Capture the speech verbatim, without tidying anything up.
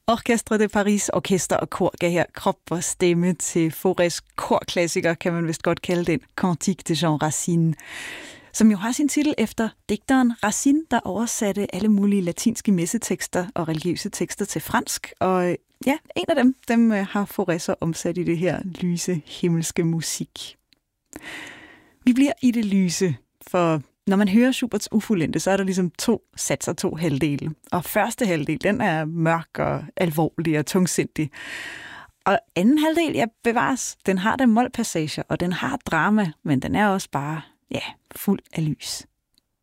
Orchestre de Paris Orkester og Kor gav her krop og stemme til Faurés korklassiker, kan man vist godt kalde den, Cantique de Jean Racine, som jo har sin titel efter digteren Racine, der oversatte alle mulige latinske messetekster og religiøse tekster til fransk. Og ja, en af dem, dem har Fauré så omsat i det her lyse, himmelske musik. Vi bliver i det lyse, for når man hører Schuberts Ufuldendte, så er der ligesom to satser, to halvdele. Og første halvdel, den er mørk og alvorlig og tungsindig. Og anden halvdel, ja, bevares, den har der målpassager, og den har drama, men den er også bare, ja, fuld af lys.